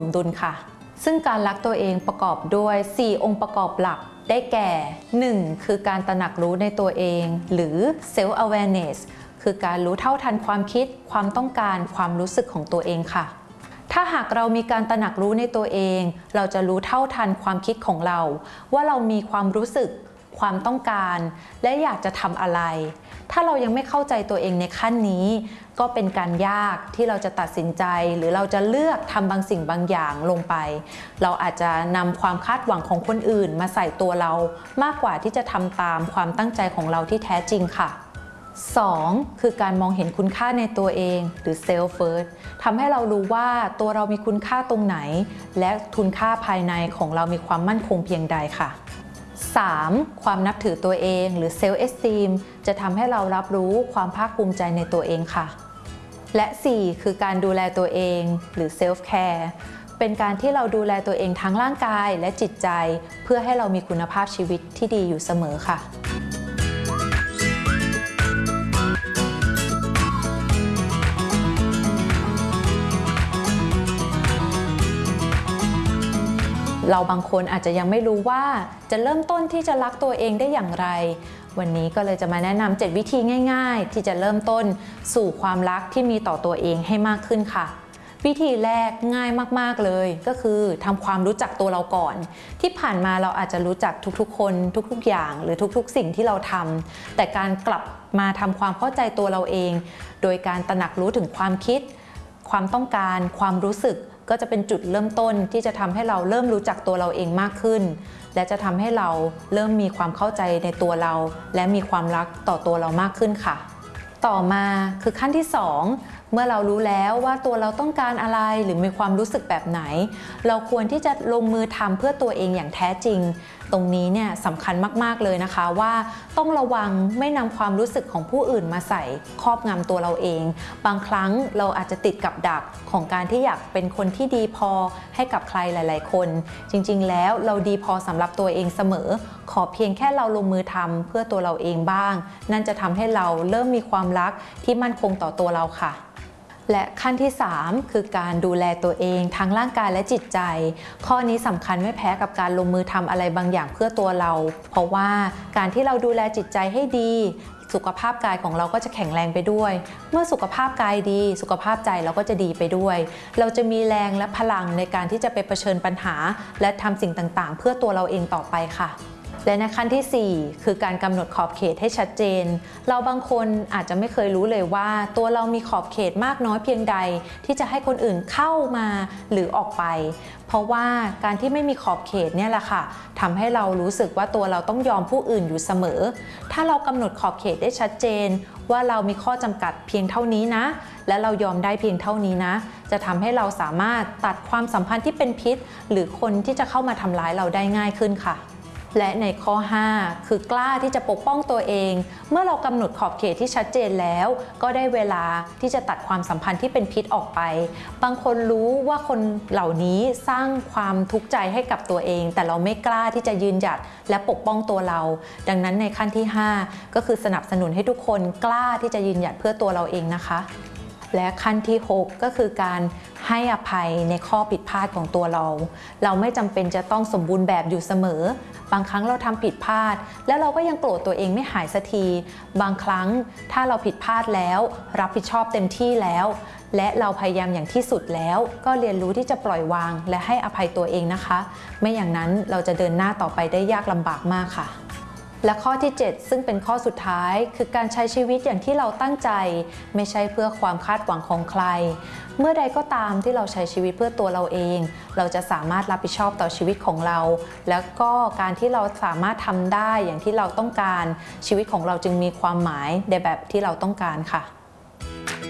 สมดุลค่ะซึ่งการรักตัวเองประกอบด้วย4องค์ประกอบหลักได้แก่ 1. คือการตระหนักรู้ในตัวเองหรือ self awareness คือการรู้เท่าทันความคิดความต้องการความรู้สึกของตัวเองค่ะถ้าหากเรามีการตระหนักรู้ในตัวเองเราจะรู้เท่าทันความคิดของเราว่าเรามีความรู้สึกความต้องการและอยากจะทำอะไรถ้าเรายังไม่เข้าใจตัวเองในขั้นนี้ก็เป็นการยากที่เราจะตัดสินใจหรือเราจะเลือกทำบางสิ่งบางอย่างลงไปเราอาจจะนำความคาดหวังของคนอื่นมาใส่ตัวเรามากกว่าที่จะทำตามความตั้งใจของเราที่แท้จริงค่ะ 2. คือการมองเห็นคุณค่าในตัวเองหรือ self first ทำให้เรารู้ว่าตัวเรามีคุณค่าตรงไหนและคุณค่าภายในของเรามีความมั่นคงเพียงใดค่ะ 3. ความนับถือตัวเองหรือ self esteem จะทำให้เรารับรู้ความภาคภูมิใจในตัวเองค่ะและ 4. คือการดูแลตัวเองหรือ self care เป็นการที่เราดูแลตัวเองทั้งร่างกายและจิตใจเพื่อให้เรามีคุณภาพชีวิตที่ดีอยู่เสมอค่ะเราบางคนอาจจะยังไม่รู้ว่าจะเริ่มต้นที่จะรักตัวเองได้อย่างไรวันนี้ก็เลยจะมาแนะนำ7วิธีง่ายๆที่จะเริ่มต้นสู่ความรักที่มีต่อตัวเองให้มากขึ้นค่ะวิธีแรกง่ายมากๆเลยก็คือทำความรู้จักตัวเราก่อนที่ผ่านมาเราอาจจะรู้จักทุกๆคนทุกๆอย่างหรือทุกๆสิ่งที่เราทำแต่การกลับมาทำความเข้าใจตัวเราเองโดยการตระหนักรู้ถึงความคิดความต้องการความรู้สึกก็จะเป็นจุดเริ่มต้นที่จะทำให้เราเริ่มรู้จักตัวเราเองมากขึ้นและจะทำให้เราเริ่มมีความเข้าใจในตัวเราและมีความรักต่อตัวเรามากขึ้นค่ะต่อมาคือขั้นที่ 2เมื่อเรารู้แล้วว่าตัวเราต้องการอะไรหรือมีความรู้สึกแบบไหนเราควรที่จะลงมือทำเพื่อตัวเองอย่างแท้จริงตรงนี้เนี่ยสำคัญมากๆเลยนะคะว่าต้องระวังไม่นำความรู้สึกของผู้อื่นมาใส่ครอบงำตัวเราเองบางครั้งเราอาจจะติดกับดักของการที่อยากเป็นคนที่ดีพอให้กับใครหลายๆคนจริงๆแล้วเราดีพอสำหรับตัวเองเสมอขอเพียงแค่เราลงมือทำเพื่อตัวเราเองบ้างนั่นจะทำให้เราเริ่มมีความรักที่มั่นคงต่อตัวเราค่ะและขั้นที่ 3คือการดูแลตัวเองทั้งร่างกายและจิตใจข้อนี้สำคัญไม่แพ้กับการลงมือทำอะไรบางอย่างเพื่อตัวเราเพราะว่าการที่เราดูแลจิตใจให้ดีสุขภาพกายของเราก็จะแข็งแรงไปด้วยเมื่อสุขภาพกายดีสุขภาพใจเราก็จะดีไปด้วยเราจะมีแรงและพลังในการที่จะไปเผชิญปัญหาและทำสิ่งต่างๆเพื่อตัวเราเองต่อไปค่ะและในขั้นที่ 4คือการกำหนดขอบเขตให้ชัดเจนเราบางคนอาจจะไม่เคยรู้เลยว่าตัวเรามีขอบเขตมากน้อยเพียงใดที่จะให้คนอื่นเข้ามาหรือออกไปเพราะว่าการที่ไม่มีขอบเขตเนี่ยแหละค่ะทำให้เรารู้สึกว่าตัวเราต้องยอมผู้อื่นอยู่เสมอถ้าเรากำหนดขอบเขตได้ชัดเจนว่าเรามีข้อจำกัดเพียงเท่านี้นะและเรายอมได้เพียงเท่านี้นะจะทำให้เราสามารถตัดความสัมพันธ์ที่เป็นพิษหรือคนที่จะเข้ามาทำร้ายเราได้ง่ายขึ้นค่ะและในข้อ 5คือกล้าที่จะปกป้องตัวเองเมื่อเรากำหนดขอบเขตที่ชัดเจนแล้วก็ได้เวลาที่จะตัดความสัมพันธ์ที่เป็นพิษออกไปบางคนรู้ว่าคนเหล่านี้สร้างความทุกข์ใจให้กับตัวเองแต่เราไม่กล้าที่จะยืนหยัดและปกป้องตัวเราดังนั้นในขั้นที่ 5ก็คือสนับสนุนให้ทุกคนกล้าที่จะยืนหยัดเพื่อตัวเราเองนะคะและขั้นที่ 6ก็คือการให้อภัยในข้อผิดพลาดของตัวเราไม่จำเป็นจะต้องสมบูรณ์แบบอยู่เสมอบางครั้งเราทำผิดพลาดและเราก็ยังโกรธตัวเองไม่หายสักทีบางครั้งถ้าเราผิดพลาดแล้วรับผิดชอบเต็มที่แล้วและเราพยายามอย่างที่สุดแล้วก็เรียนรู้ที่จะปล่อยวางและให้อภัยตัวเองนะคะไม่อย่างนั้นเราจะเดินหน้าต่อไปได้ยากลำบากมากค่ะและข้อที่ 7ซึ่งเป็นข้อสุดท้ายคือการใช้ชีวิตอย่างที่เราตั้งใจไม่ใช่เพื่อความคาดหวังของใครเมื่อใดก็ตามที่เราใช้ชีวิตเพื่อตัวเราเองเราจะสามารถรับผิดชอบต่อชีวิตของเราแล้วก็การที่เราสามารถทำได้อย่างที่เราต้องการชีวิตของเราจึงมีความหมายในแบบที่เราต้องการค่ะ